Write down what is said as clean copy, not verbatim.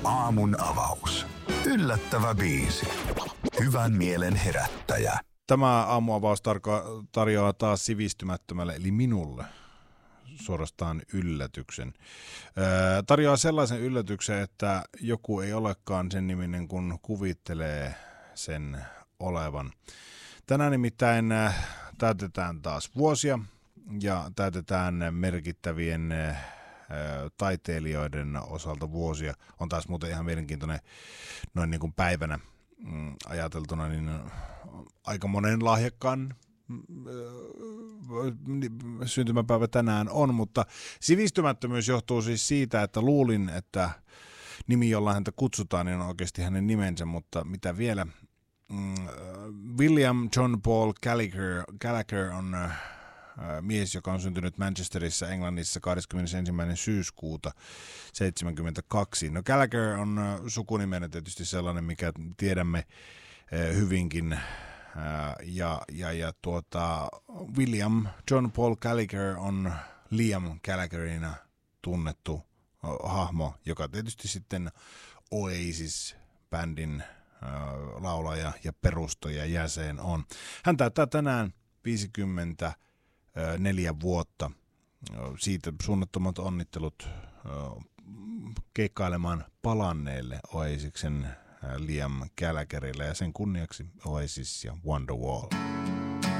Aamun avaus. Yllättävä biisi. Hyvän mielen herättäjä. Tämä aamuavaus tarjoaa taas sivistymättömälle, eli minulle, suorastaan yllätyksen. Tarjoaa sellaisen yllätyksen, että joku ei olekaan sen niminen, kun kuvittelee sen olevan. Tänään nimittäin täytetään taas vuosia ja täytetään merkittävien taiteilijoiden osalta vuosia. On taas muuten ihan mielenkiintoinen noin niin kuin päivänä ajateltuna, niin aika monen lahjakkaan syntymäpäivä tänään on, mutta sivistymättömyys johtuu siis siitä, että luulin, että nimi, jolla häntä kutsutaan, niin on oikeasti hänen nimensä, mutta mitä vielä? William John Paul Gallagher on mies, joka on syntynyt Manchesterissa, Englannissa 21. syyskuuta 1972. No Gallagher on sukunimenä tietysti sellainen, mikä tiedämme hyvinkin. William John Paul Gallagher on Liam Gallagherina tunnettu hahmo, joka tietysti sitten Oasis-bändin laulaja ja perustaja jäsen on. Hän täyttää tänään 54 vuotta. Siitä suunnattomat onnittelut keikkailemaan palanneelle Oasisiksen Liam Gallagherille ja sen kunniaksi Oasis ja Wonderwall.